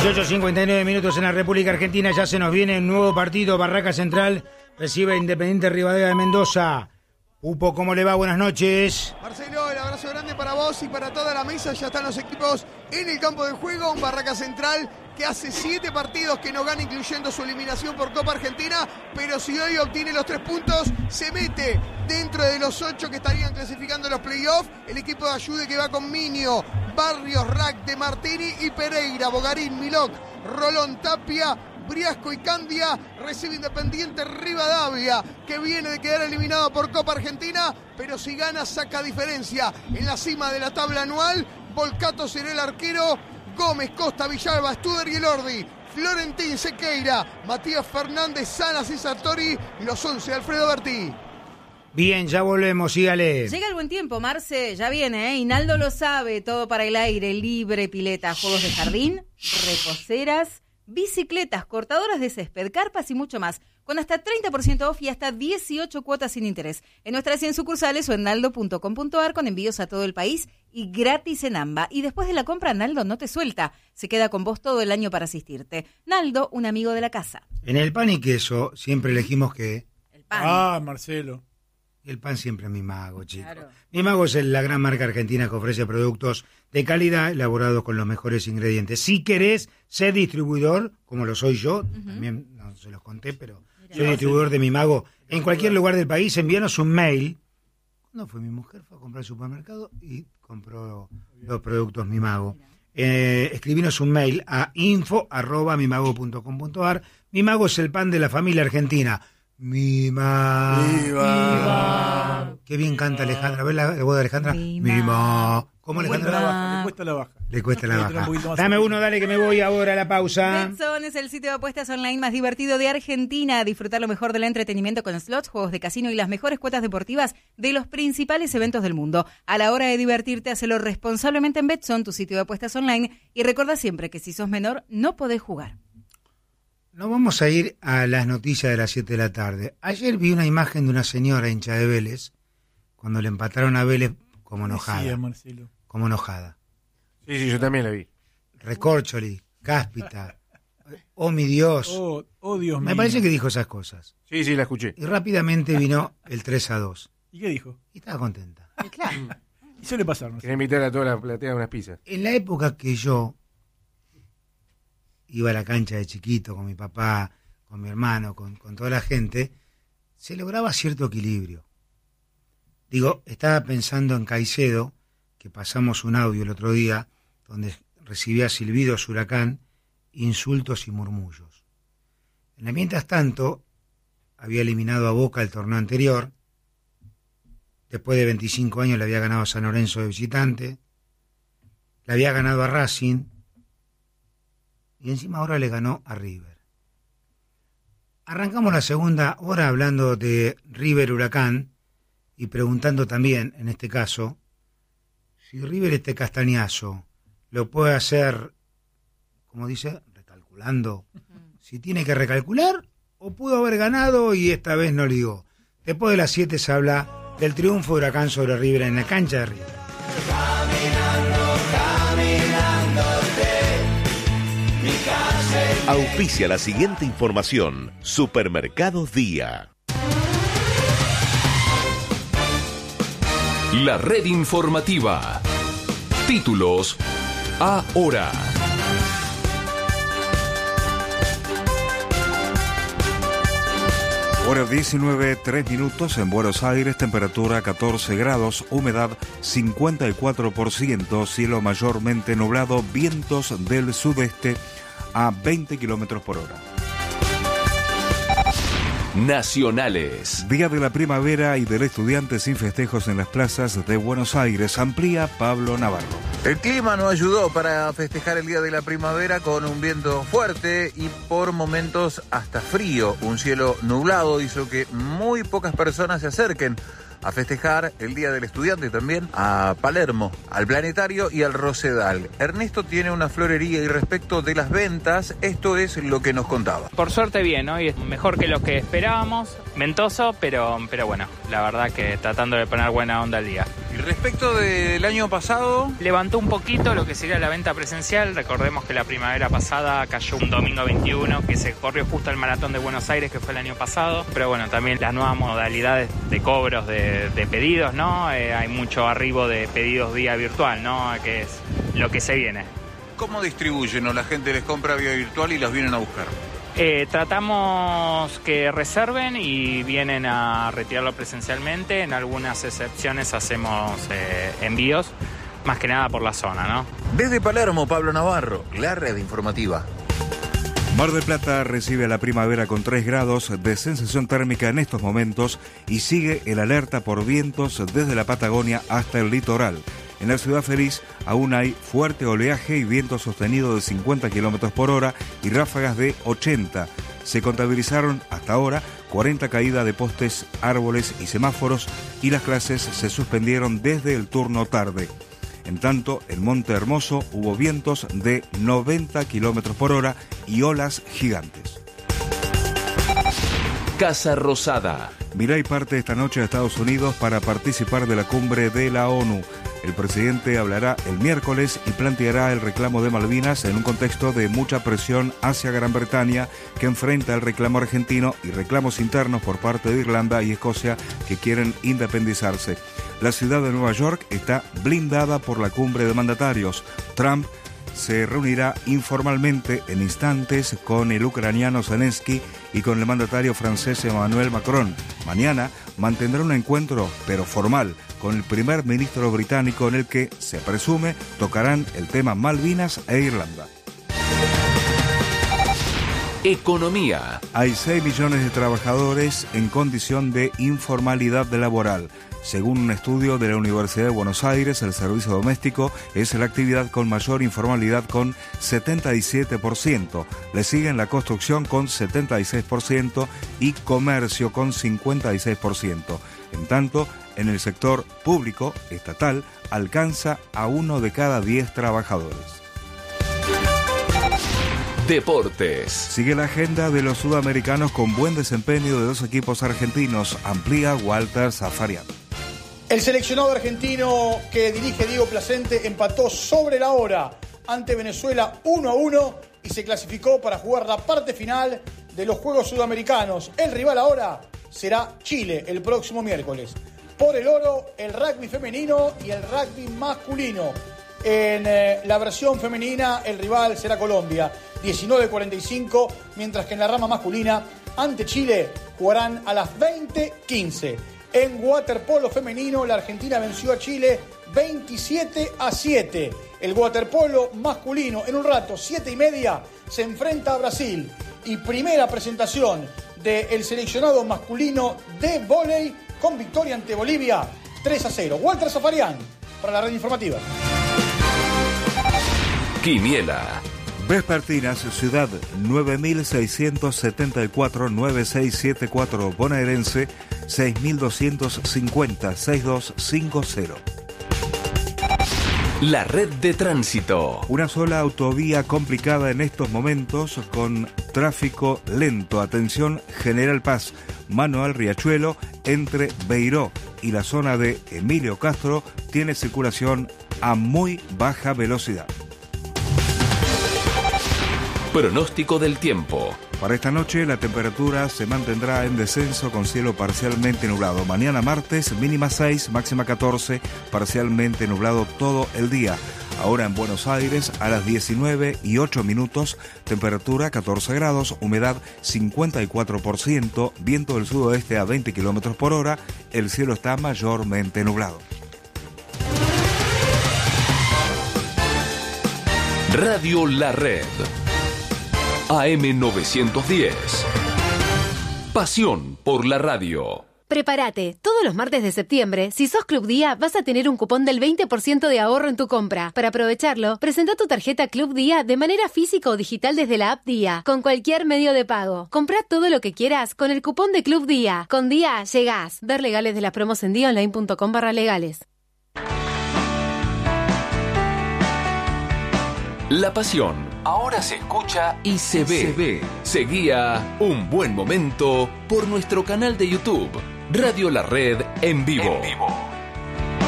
18:59 minutos en la República Argentina. Ya se nos viene un nuevo partido. Barraca Central recibe a Independiente Rivadavia de Mendoza. Pupo, ¿cómo le va? Buenas noches. Marcelo, el abrazo grande para vos y para toda la mesa. Ya están los equipos en el campo de juego. Un Barraca Central que hace 7 partidos que no gana, incluyendo su eliminación por Copa Argentina. Pero si hoy obtiene los 3 puntos, se mete dentro de los 8 que estarían clasificando los playoffs. El equipo de Ayude que va con Minio, Barrios, Rack, De Martini y Pereira, Bogarín, Milok, Rolón, Tapia, Briasco y Candia. Recibe Independiente Rivadavia, que viene de quedar eliminado por Copa Argentina, pero si gana saca diferencia en la cima de la tabla anual. Volcato será el arquero, Gómez, Costa, Villalba, Studer y Elordi, Florentín, Sequeira, Matías Fernández, Salas y Sartori, y los 11 Alfredo Bertí. Bien, ya volvemos, sígale. Llega el buen tiempo, Marce, ya viene, ¿eh? Inaldo lo sabe, todo para el aire, libre, pileta, juegos de jardín, reposeras, bicicletas, cortadoras de césped, carpas y mucho más, con hasta 30% off y hasta 18 cuotas sin interés. En nuestras 100 sucursales o en naldo.com.ar, con envíos a todo el país y gratis en AMBA. Y después de la compra, Naldo no te suelta, se queda con vos todo el año para asistirte. Naldo, un amigo de la casa. En el pan y queso siempre elegimos que... El pan. Ah, Marcelo. Y el pan siempre es Mi Mago, chicos. Claro. Mi Mago es la gran marca argentina que ofrece productos de calidad elaborados con los mejores ingredientes. Si querés ser distribuidor, como lo soy yo, también no se los conté, pero soy distribuidor de Mi Mago en cualquier lugar del país, envíanos un mail. ¿Cuándo fue mi mujer? Fue a comprar al supermercado y compró los productos Mi Mago. Escribinos un mail a info@mimago.com.ar. Mi Mago es el pan de la familia argentina. Mi Mago. ¡Viva! Qué bien canta Alejandra. ¿Ves la voz de Alejandra? Mi Mago. ¿Cómo Alejandra? Le cuesta la baja. Le cuesta la Tiene un poquito baja. más Dame arriba. uno, dale que me voy ahora a la pausa. Betson es el sitio de apuestas online más divertido de Argentina. Disfrutar lo mejor del entretenimiento con slots, juegos de casino y las mejores cuotas deportivas de los principales eventos del mundo. A la hora de divertirte, hacelo responsablemente en Betson, tu sitio de apuestas online. Y recuerda siempre que si sos menor, no podés jugar. Nos vamos a ir a las noticias de las 7 de la tarde. Ayer vi una imagen de una señora hincha de Vélez, cuando le empataron a Vélez como enojada. Sí, Marcelo. Como enojada. Sí, yo también la vi. Recorcholi, Cáspita, oh mi Dios. Oh, Dios mío. Me parece que dijo esas cosas. Sí, la escuché. Y rápidamente vino el 3-2. ¿Y qué dijo? Y estaba contenta. Y suele pasar, Marcelo. Quería invitar a toda la platea a unas pizzas. En la época que yo iba a la cancha de chiquito con mi papá, con mi hermano, con toda la gente, se lograba cierto equilibrio. Digo, estaba pensando en Caicedo, que pasamos un audio el otro día, donde recibía silbidos, huracán, insultos y murmullos. En el mientras tanto, había eliminado a Boca el torneo anterior, después de 25 años le había ganado a San Lorenzo de visitante, le había ganado a Racing, y encima ahora le ganó a River. Arrancamos la segunda hora hablando de River Huracán y preguntando también, en este caso, si River este castañazo lo puede hacer, como dice, recalculando. Si tiene que recalcular o pudo haber ganado y esta vez no ligó. Después de las 7 se habla del triunfo de Huracán sobre River en la cancha de River. Auspicia la siguiente información. Supermercados Día. La red informativa. Títulos ahora. Hora 19, 3 minutos en Buenos Aires, temperatura 14 grados, humedad 54%, cielo mayormente nublado, vientos del sudeste a 20 kilómetros por hora. Nacionales. Día de la Primavera y del Estudiante sin festejos en las plazas de Buenos Aires. Amplía Pablo Navarro. El clima no ayudó para festejar el Día de la Primavera con un viento fuerte y por momentos hasta frío. Un cielo nublado hizo que muy pocas personas se acerquen a festejar el Día del Estudiante también a Palermo, al Planetario y al Rosedal. Ernesto tiene una florería y respecto de las ventas, esto es lo que nos contaba. Por suerte bien, hoy es mejor que lo que esperábamos, ventoso, pero bueno, la verdad que tratando de poner buena onda al día. Y Respecto del año pasado, Levantó un poquito lo que sería la venta presencial. Recordemos que la primavera pasada cayó un domingo 21, que se corrió justo el Maratón de Buenos Aires, que fue el año pasado. Pero bueno, también las nuevas modalidades de cobros de pedidos, ¿no? Hay mucho arribo de pedidos vía virtual, ¿no? Que es lo que se viene. ¿cómo distribuyen o la gente les compra vía virtual y los vienen a buscar? Tratamos que reserven y vienen a retirarlo presencialmente. En algunas excepciones hacemos envíos, más que nada por la zona, ¿no? Desde Palermo, Pablo Navarro, la red informativa. Mar del Plata recibe la primavera con 3 grados de sensación térmica en estos momentos y sigue el alerta por vientos desde la Patagonia hasta el litoral. En la ciudad feliz aún hay fuerte oleaje y viento sostenido de 50 km por hora y ráfagas de 80. Se contabilizaron hasta ahora 40 caídas de postes, árboles y semáforos y las clases se suspendieron desde el turno tarde. En tanto, en Monte Hermoso hubo vientos de 90 km por hora y olas gigantes. Casa Rosada. Milei parte esta noche a Estados Unidos para participar de la cumbre de la ONU. El presidente hablará el miércoles y planteará el reclamo de Malvinas en un contexto de mucha presión hacia Gran Bretaña, que enfrenta el reclamo argentino y reclamos internos por parte de Irlanda y Escocia que quieren independizarse. La ciudad de Nueva York está blindada por la cumbre de mandatarios. Trump se reunirá informalmente en instantes con el ucraniano Zelensky y con el mandatario francés Emmanuel Macron. Mañana mantendrá un encuentro, pero formal, con el primer ministro británico en el que, se presume, tocarán el tema Malvinas e Irlanda. Economía. Hay 6 millones de trabajadores en condición de informalidad laboral. Según un estudio de la Universidad de Buenos Aires, el servicio doméstico es la actividad con mayor informalidad con 77%. Le siguen la construcción con 76% y comercio con 56%. En tanto, en el sector público estatal alcanza a 1 de cada 10 trabajadores. Deportes. Sigue la agenda de los sudamericanos con buen desempeño de 2 equipos argentinos. Amplía Walter Zafarian. El seleccionado argentino que dirige Diego Placente empató sobre la hora ante Venezuela 1-1 y se clasificó para jugar la parte final de los Juegos Sudamericanos. El rival ahora será Chile el próximo miércoles. Por el oro, el rugby femenino y el rugby masculino. En la versión femenina, el rival será Colombia, 19:45, mientras que en la rama masculina, ante Chile, jugarán a las 20:15. En waterpolo femenino, la Argentina venció a Chile 27-7. El waterpolo masculino, en un rato, 7:30, se enfrenta a Brasil. Y primera presentación del seleccionado masculino de vóley con victoria ante Bolivia, 3-0. Walter Zafarian, para la red informativa. Quiniela. Vespertinas, Ciudad 9674-9674, bonaerense 6250-6250. La red de tránsito. Una sola autovía complicada en estos momentos con tráfico lento. Atención, General Paz, Manuel Riachuelo, entre Beiró y la zona de Emilio Castro, tiene circulación a muy baja velocidad. Pronóstico del tiempo. Para esta noche la temperatura se mantendrá en descenso con cielo parcialmente nublado. Mañana martes, mínima 6, máxima 14, parcialmente nublado todo el día. Ahora en Buenos Aires a las 19:08, temperatura 14 grados, humedad 54%, viento del sudoeste a 20 km por hora, el cielo está mayormente nublado. Radio La Red. AM910. Pasión por la radio. Prepárate, todos los martes de septiembre, si sos Club Día, vas a tener un cupón del 20% de ahorro en tu compra. Para aprovecharlo, presenta tu tarjeta Club Día de manera física o digital desde la app Día, con cualquier medio de pago. Comprá todo lo que quieras con el cupón de Club Día. Con Día llegás. Ver legales de las promos en diaonline.com/legales. La pasión ahora se escucha y se ve. Seguía Un Buen Momento por nuestro canal de YouTube, Radio La Red en vivo.